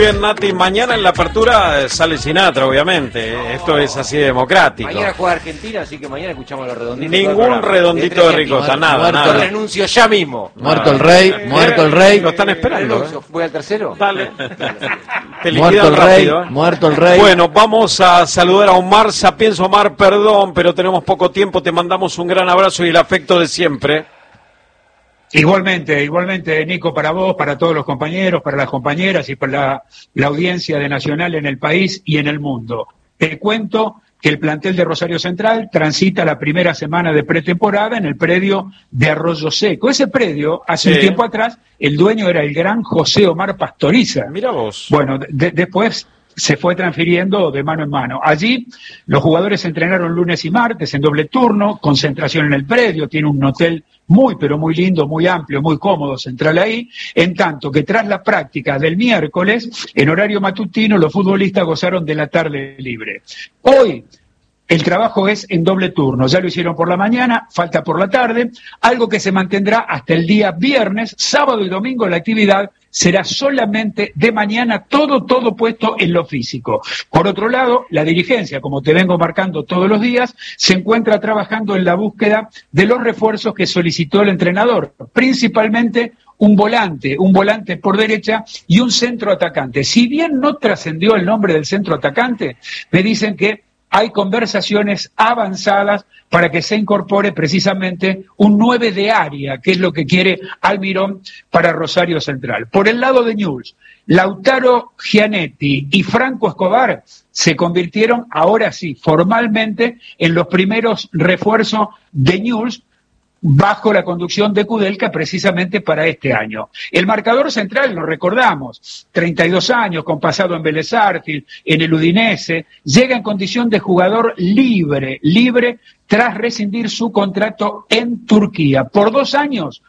Bien, Nati, mañana en la apertura sale Sinatra, obviamente. Esto es así democrático. Mañana juega Argentina, así que mañana escuchamos los redonditos. Ningún redondito de ricota, nada. Yo renuncio ya mismo. Muerto el rey, muerto el rey. Lo están esperando. ¿Voy al tercero? Dale. Te Muerto el rey, rápido, muerto el rey. Bueno, vamos a saludar a Omar Sapienza. Omar, perdón, pero tenemos poco tiempo. Te mandamos un gran abrazo y el afecto de siempre. Igualmente, Nico, para vos, para todos los compañeros, para las compañeras y para la audiencia de Nacional en el país y en el mundo. Te cuento que el plantel de Rosario Central transita la primera semana de pretemporada en el predio de Arroyo Seco. Ese predio, hace un tiempo atrás, el dueño era el gran José Omar Pastoriza. Mira vos. Bueno, después se fue transfiriendo de mano en mano. Allí los jugadores se entrenaron lunes y martes en doble turno, concentración en el predio, tiene un hotel muy pero muy lindo, muy amplio, muy cómodo, central ahí, en tanto que tras la práctica del miércoles, en horario matutino, los futbolistas gozaron de la tarde libre. Hoy el trabajo es en doble turno, ya lo hicieron por la mañana, falta por la tarde, algo que se mantendrá hasta el día viernes, sábado y domingo la actividad será solamente de mañana, todo puesto en lo físico. Por otro lado, la dirigencia, como te vengo marcando todos los días, se encuentra trabajando en la búsqueda de los refuerzos que solicitó el entrenador, principalmente un volante por derecha y un centro atacante. Si bien no trascendió el nombre del centro atacante, me dicen que hay conversaciones avanzadas para que se incorpore precisamente un 9 de área, que es lo que quiere Almirón para Rosario Central. Por el lado de Newell's, Lautaro Gianetti y Franco Escobar se convirtieron, ahora sí, formalmente, en los primeros refuerzos de Newell's, bajo la conducción de Kudelka precisamente para este año. El marcador central, lo recordamos, 32 años, con pasado en Vélez Sarsfield, en el Udinese, llega en condición de jugador libre tras rescindir su contrato en Turquía. Por dos años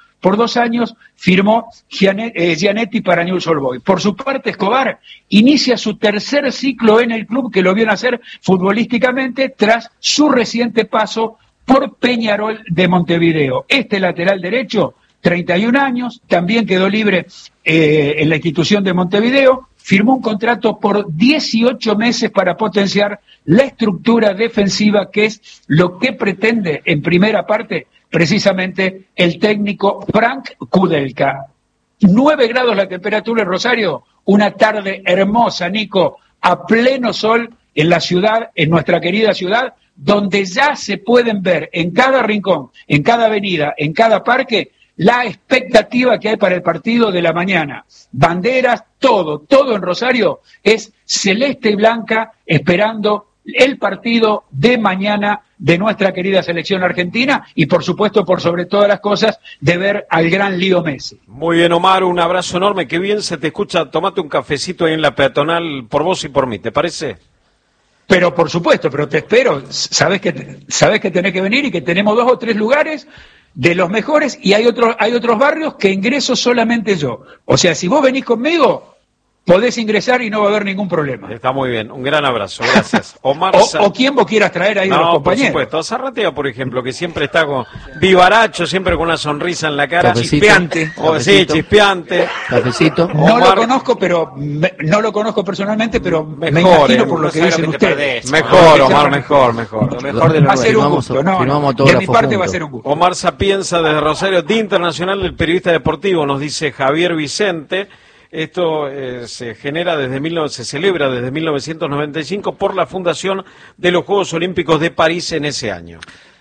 firmó Gianetti para Newell's Old Boys. Por su parte, Escobar inicia su tercer ciclo en el club, que lo vio nacer futbolísticamente tras su reciente paso por Peñarol de Montevideo. Este lateral derecho, 31 años, también quedó libre en la institución de Montevideo, firmó un contrato por 18 meses para potenciar la estructura defensiva, que es lo que pretende en primera parte precisamente el técnico Frank Kudelka. 9 grados la temperatura en Rosario, una tarde hermosa, Nico, a pleno sol en la ciudad, en nuestra querida ciudad, donde ya se pueden ver en cada rincón, en cada avenida, en cada parque, la expectativa que hay para el partido de la mañana. Banderas, todo en Rosario es celeste y blanca, esperando el partido de mañana de nuestra querida selección argentina y, por supuesto, por sobre todas las cosas, de ver al gran Leo Messi. Muy bien, Omar, un abrazo enorme, qué bien se te escucha. Tomate un cafecito ahí en la peatonal por vos y por mí, ¿te parece? Pero por supuesto, pero te espero, sabes que tenés que venir y que tenemos 2 o 3 lugares de los mejores y hay otros barrios que ingreso solamente yo. O sea, si vos venís conmigo, podés ingresar y no va a haber ningún problema. Está muy bien, un gran abrazo, gracias. Omar o quien vos quieras traer ahí de los compañeros. Por supuesto, Zarratea, por ejemplo, que siempre está con vivaracho, siempre con una sonrisa en la cara. Cafecito, chispeante. Sí, chispeante. Cafecito. No lo conozco, no lo conozco personalmente, pero me imagino por lo que dicen ustedes. Mejor, Omar, mejor. Lo mejor de lo va a ser un gusto, de mi parte va a ser un gusto. Omar Sapienza desde Rosario, Día Internacional del Periodista Deportivo, nos dice Javier Vicente. Esto se celebra desde 1995 por la fundación de los Juegos Olímpicos de París en ese año.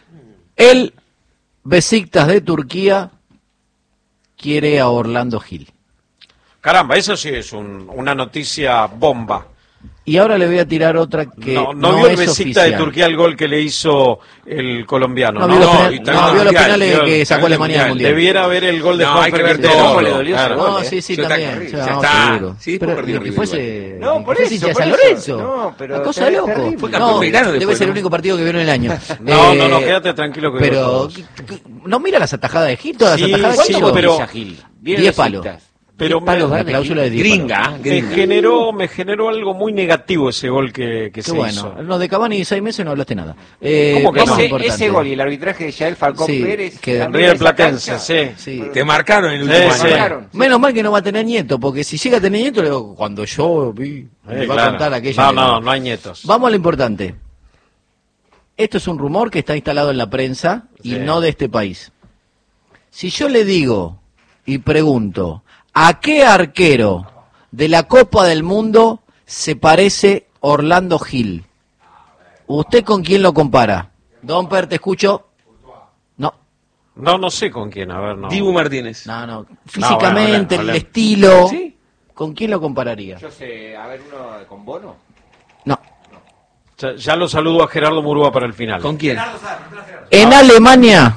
El Besiktas de Turquía quiere a Orlando Gil. Caramba, eso sí es una noticia bomba. Y ahora le voy a tirar otra que no vio el Besiktas de Turquía el gol que le hizo el colombiano. Vio los penales que sacó Alemania del Mundial. Debiera ver el gol de Juan Fernández. Le dolió ese gol. Sí, también. Ya está. Sí, pero que fuese San Lorenzo. No, pero una cosa de loco. Debe ser el único partido que vio en el año. No, quédate tranquilo. Pero no mira las atajadas de Gil, todas las atajadas de Gil, Gil. pero 10 palos. Pero la cláusula de 10 Gringa. me generó algo muy negativo ese gol que se bueno, hizo. no, de Cavani 6 meses no hablaste nada. ¿Cómo que no? Ese gol y el arbitraje de Yael Falcón Sí, Pérez. que también River esa Platense, cancha. Sí. Te marcaron en el último Sí, año. sí. Menos mal que no va a tener nieto, porque si llega a tener nieto, le digo, cuando yo vi, me va a Claro. contar aquella. No hay nietos. Vamos a lo importante. Esto es un rumor que está instalado en la prensa y Sí. no de este país. Si yo le digo y pregunto, ¿a qué arquero de la Copa del Mundo se parece Orlando Gil? ¿Usted con quién lo compara? Domper, te escucho. No, No sé con quién, a ver, no. Dibu Martínez. no. Físicamente, bueno, el estilo. ¿Sí? ¿Con quién lo compararía? Yo sé, a ver, uno con Bono. No. Ya lo saludo a Gerardo Murúa para el final. ¿Con quién? En Alemania,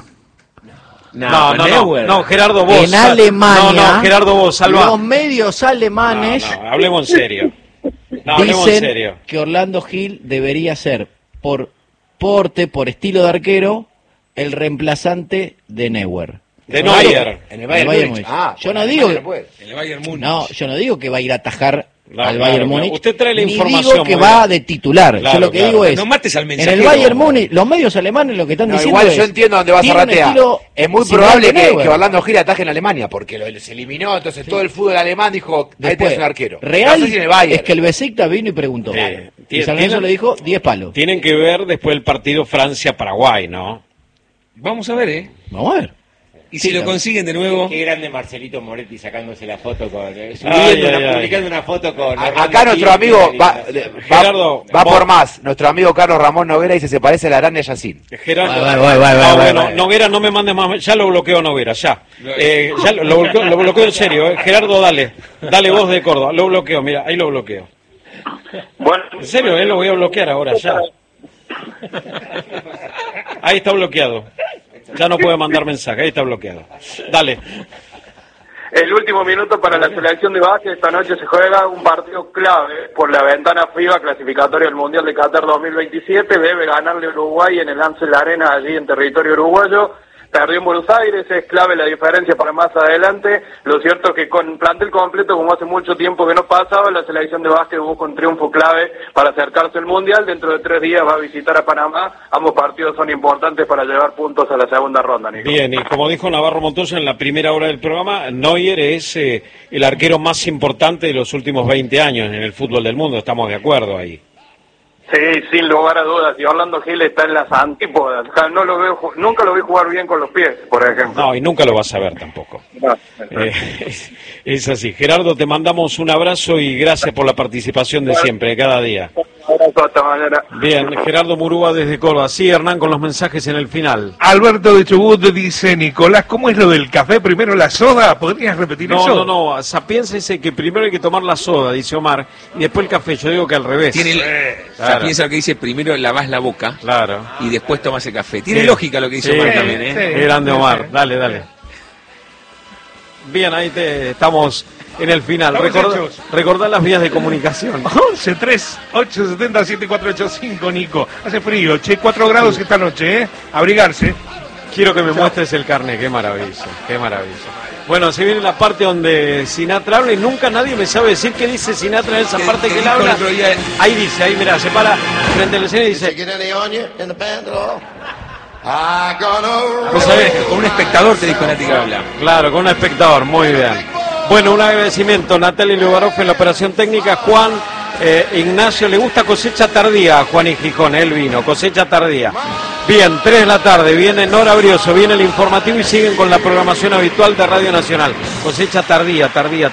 No, Gerardo, vos. en Alemania, No, Gerardo, vos, salva. los medios alemanes No, hablemos en serio. No, hablemos en dicen serio. que Orlando Gil debería ser, por porte, por estilo de arquero, el reemplazante de Neuer. De Neuer. En el El Bayern Bayern Múnich. Múnich. Yo no digo, En el Bayern Múnich. no, yo no digo que va a ir a atajar No, al claro, Bayern claro. Múnich. Usted trae la ni información digo que muy va bien. de titular. Claro, Yo lo que claro. digo es, No mates al en mensajero. el Bayern Múnich, los medios alemanes lo que están No, diciendo igual es, yo entiendo dónde va tiene un Zarratea. estilo Es muy similar probable de Neuer. que Orlando Gil ataje en Alemania, porque se eliminó, entonces todo el fútbol alemán dijo, ahí Después, tenés un arquero. real No sé si en el Bayern. es que el Besiktas vino y preguntó. Claro. Y San Lorenzo le dijo 10 palos. Tienen que ver después el partido Francia-Paraguay, ¿no? Vamos a ver, Vamos a ver. Y si Sí, lo claro. consiguen de nuevo. Qué grande Marcelito Moretti sacándose la foto con... publicando una foto con... Acá nuestro amigo Gerardo, va vos- por más. Nuestro amigo Carlos Ramón Noguera dice se parece a la Arania Yacín. Gerardo, Vai. bueno, Noguera, no me mandes más, ya lo bloqueo Noguera, ya. Ya lo bloqueo en serio, Gerardo, dale voz de Córdoba, lo bloqueo, mira, ahí lo bloqueo. Bueno, En serio, lo voy a bloquear ahora, ya. Ahí está bloqueado. Ya no puede mandar mensaje, ahí está bloqueado. Dale. el último minuto para la selección de básquet. Esta noche se juega un partido clave por la ventana FIBA clasificatoria del Mundial de Qatar 2027. Debe ganarle Uruguay en el Ansel Arena, allí en territorio uruguayo. Perdió en Buenos Aires, es clave la diferencia para más adelante. Lo cierto es que con plantel completo, como hace mucho tiempo que no pasaba, la selección de básquet busca un triunfo clave para acercarse al Mundial. Dentro de 3 días va a visitar a Panamá. Ambos partidos son importantes para llevar puntos a la segunda ronda, Nico. Bien, y como dijo Navarro Montoya en la primera hora del programa, Neuer es el arquero más importante de los últimos 20 años en el fútbol del mundo, estamos de acuerdo ahí. Sí, sin lugar a dudas. Y Orlando Gil está en las antípodas. O sea, nunca lo vi jugar bien con los pies, por ejemplo. No, y nunca lo vas a ver tampoco. Es así. Gerardo, te mandamos un abrazo y gracias por la participación de siempre, de cada día. Un abrazo, hasta mañana. Bien, Gerardo Murúa desde Córdoba. Sí, Hernán, con los mensajes en el final. Alberto de Chubut dice, Nicolás, ¿cómo es lo del café? Primero la soda, ¿podrías repetir eso? No, Sapienza dice que primero hay que tomar la soda, dice Omar, y después el café. Yo digo que al revés. Claro. Piensa lo que dice, primero lavás la boca Claro. y después tomas el café. Tiene Sí. lógica lo que dice Sí, Omar también, ¿eh? Qué grande Omar, dale. Bien, ahí estamos en el final. Estamos hechos. Recordá las vías de comunicación. 11 3 870 7485, Nico. Hace frío, 4 grados esta noche, ¿eh? Abrigarse. Quiero que me muestres el carnet, qué maravilla. Bueno, se viene la parte donde Sinatra habla y nunca nadie me sabe decir qué dice Sinatra en esa parte que él dijo el habla. otro día? Ahí dice, ahí mirá, se para frente al escenario y dice... Vos sabés, con un espectador te dijo Nati que habla. Claro, con un espectador, muy bien. Bueno, un agradecimiento, Natalia Lugaroff en la operación técnica, Juan, Ignacio, le gusta cosecha tardía a Juan y Gijón, él vino, cosecha tardía. Bien, 3 de la tarde, viene Nora Brioso, viene el informativo y siguen con la programación habitual de Radio Nacional. Cosecha tardía.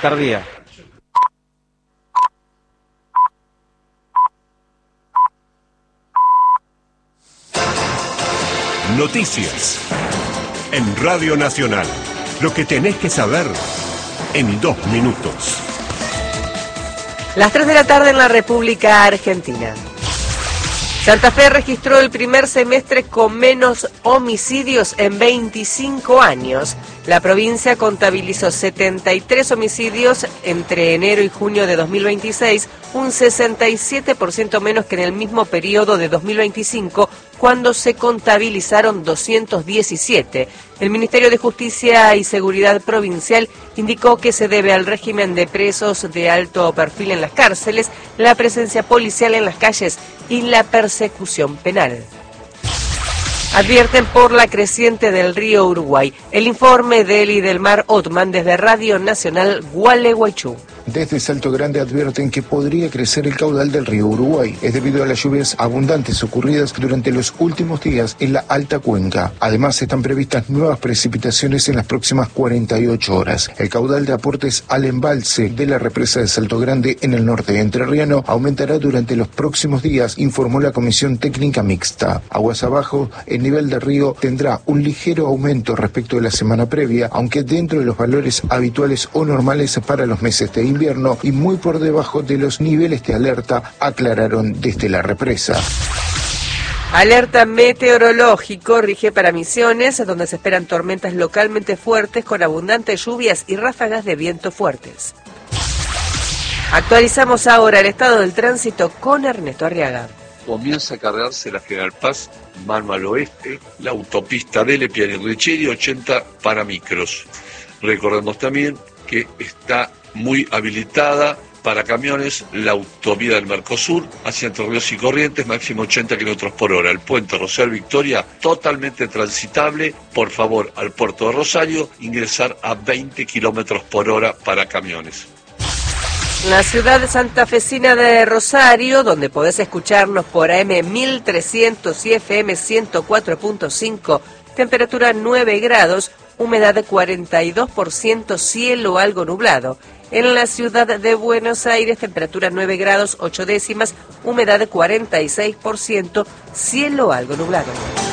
Noticias en Radio Nacional. Lo que tenés que saber en 2 minutos. Las 3 de la tarde en la República Argentina. Santa Fe registró el primer semestre con menos homicidios en 25 años La provincia contabilizó 73 homicidios entre enero y junio de 2026, un 67% menos que en el mismo periodo de 2025, cuando se contabilizaron 217. El Ministerio de Justicia y Seguridad Provincial indicó que se debe al régimen de presos de alto perfil en las cárceles, la presencia policial en las calles y la persecución penal. Advierten por la creciente del río Uruguay. El informe de Eli del Mar Otman desde Radio Nacional Gualeguaychú. Desde Salto Grande advierten que podría crecer el caudal del río Uruguay. Es debido a las lluvias abundantes ocurridas durante los últimos días en la alta cuenca. Además, están previstas nuevas precipitaciones en las próximas 48 horas. El caudal de aportes al embalse de la represa de Salto Grande en el norte entrerriano aumentará durante los próximos días, informó la Comisión Técnica Mixta. Aguas abajo, el nivel del río tendrá un ligero aumento respecto de la semana previa, aunque dentro de los valores habituales o normales para los meses de invierno y muy por debajo de los niveles de alerta, aclararon desde la represa. Alerta meteorológico rige para Misiones, donde se esperan tormentas localmente fuertes con abundantes lluvias y ráfagas de viento fuertes. Actualizamos ahora el estado del tránsito con Ernesto Arriaga. Comienza a cargarse la General Paz, mano al oeste, la autopista Dele Piani Riccieri, 80 para micros. Recordemos también que está muy habilitada para camiones la autovía del Mercosur hacia Entre Ríos y Corrientes, máximo 80 kilómetros por hora. El puente Rosario Victoria, totalmente transitable. Por favor, al puerto de Rosario, ingresar a 20 kilómetros por hora para camiones. La ciudad santafesina de Rosario, donde podés escucharnos por AM 1300 y FM 104.5, temperatura 9 grados, humedad 42%, cielo algo nublado. En la ciudad de Buenos Aires, temperatura 9 grados 8 décimas, humedad 46%, cielo algo nublado.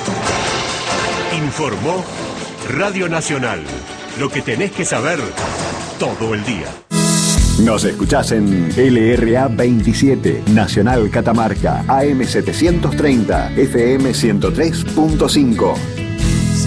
Informó Radio Nacional. Lo que tenés que saber todo el día. Nos escuchás en LRA 27, Nacional Catamarca, AM 730, FM 103.5.